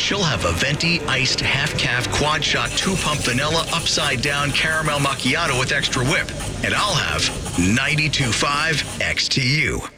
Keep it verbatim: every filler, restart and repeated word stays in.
She'll have a venti iced half-calf quad shot two-pump vanilla upside down caramel macchiato with extra whip. And I'll have ninety-two point five X T U.